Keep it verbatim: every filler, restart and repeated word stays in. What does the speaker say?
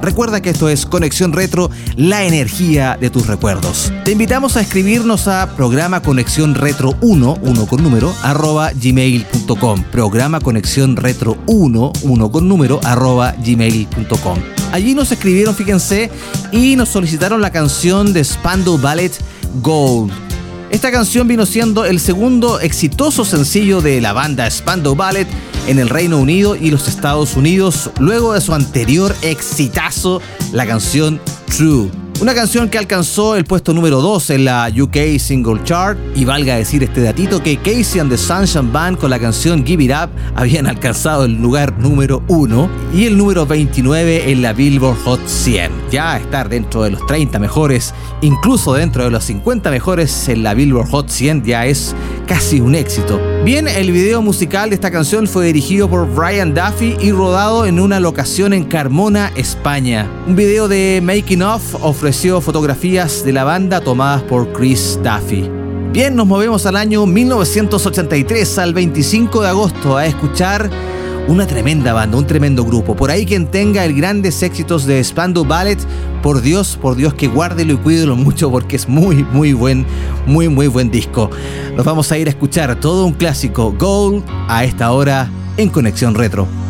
Recuerda que esto es Conexión Retro, la energía de tus recuerdos. Te invitamos a escribirnos a programa conexión retro uno, uno con número, arroba gmail punto com. Programa conexión retro uno, uno con número, arroba gmail punto com. Allí nos escribieron, fíjense, y nos solicitaron la canción de Spandau Ballet, Gold. Esta canción vino siendo el segundo exitoso sencillo de la banda Spandau Ballet en el Reino Unido y los Estados Unidos, luego de su anterior exitazo, la canción True. Una canción que alcanzó el puesto número dos en la U K Single Chart, y valga decir este datito que Casey and the Sunshine Band con la canción Give It Up habían alcanzado el lugar número uno y el número veintinueve en la Billboard Hot cien. Ya estar dentro de los treinta mejores, incluso dentro de los cincuenta mejores en la Billboard Hot cien ya es casi un éxito. Bien, el video musical de esta canción fue dirigido por Brian Duffy y rodado en una locación en Carmona, España. Un video de Making Of ofreció fotografías de la banda tomadas por Chris Duffy. Bien, nos movemos al año mil novecientos ochenta y tres, al veinticinco de agosto, a escuchar una tremenda banda, un tremendo grupo. Por ahí quien tenga el grandes éxitos de Spandau Ballet, por Dios, por Dios que guárdelo y cuídelo mucho porque es muy, muy buen, muy, muy buen disco. Nos vamos a ir a escuchar todo un clásico, Gold, a esta hora en Conexión Retro.